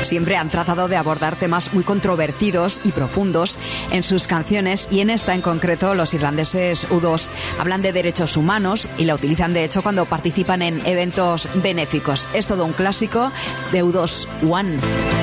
Siempre han tratado de abordar temas muy controvertidos y profundos en sus canciones, y en esta en concreto los irlandeses U2 hablan de derechos humanos y la utilizan de hecho cuando participan en eventos benéficos. Es todo un clásico de U2, One.